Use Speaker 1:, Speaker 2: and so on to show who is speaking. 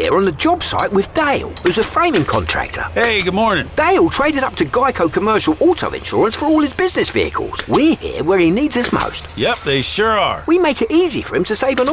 Speaker 1: there on the job site with Dale, who's a framing contractor.
Speaker 2: Hey, good morning.
Speaker 1: Dale traded up to Geico Commercial Auto Insurance for all his business vehicles. We're here where he needs us most.
Speaker 2: Yep, they sure are.
Speaker 1: We make it easy for him to save on